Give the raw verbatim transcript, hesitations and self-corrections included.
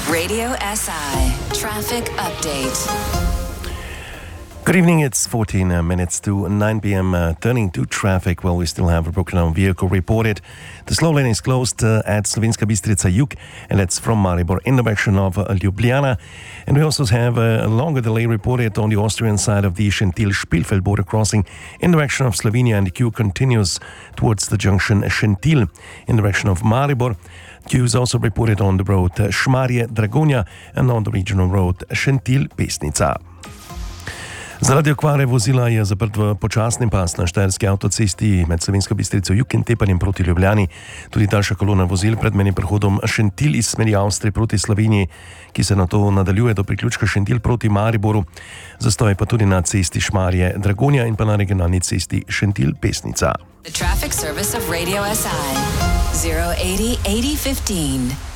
Radio S I Traffic Update. Good evening, it's fourteen minutes to nine p.m. Uh, turning to traffic, well, we still have a broken down vehicle reported. The slow lane is closed uh, at Slovenska Bistrica Jug, and that's from Maribor in the direction of uh, Ljubljana. And we also have a, a longer delay reported on the Austrian side of the Šentil-Špilfeld border crossing in the direction of Slovenia, and the queue continues towards the junction Šentil in the direction of Maribor. Queue is also reported on the road uh, Šmarje-Dragonja and on the regional road Šentil-Pesnica. Zaradi okvare vozila je zaprt v počasni pas na štajerski avtocesti med Slovensko Bistrico Jug in Tepanjem proti Ljubljani. Tudi daljša kolona vozil pred menim prehodom Šentil iz smeri Avstrije proti Sloveniji, ki se nato nadaljuje do priključka Šentil proti Mariboru. Zastoj pa tudi na cesti Šmarje-Dragonja in pa na regionalni cesti Šentil-Pesnica. The traffic service of Radio S I zero eighty eighty fifteen.